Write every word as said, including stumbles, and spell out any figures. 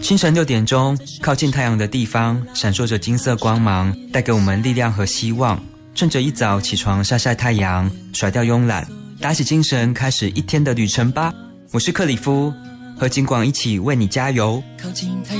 清晨六点钟，靠近太阳的地方闪烁着金色光芒，带给我们力量和希望。趁着一早起床晒晒太阳，甩掉慵懒，打起精神，开始一天的旅程吧。我是克里夫，和金广一起为你加油。靠近太